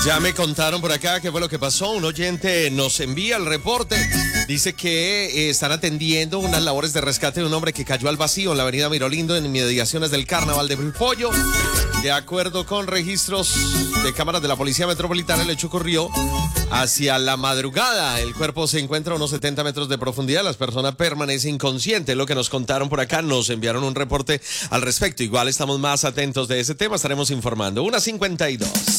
Ya me contaron por acá qué fue lo que pasó. Un oyente nos envía el reporte. Dice que están atendiendo unas labores de rescate de un hombre que cayó al vacío en la avenida Mirolindo en inmediaciones del Carnaval de Pollo. De acuerdo con registros de cámaras de la Policía Metropolitana, el hecho ocurrió hacia la madrugada. El cuerpo se encuentra a unos 70 metros de profundidad. Las personas permanecen inconscientes. Lo que nos contaron por acá, nos enviaron un reporte al respecto. Igual estamos más atentos de ese tema, estaremos informando. 1:52.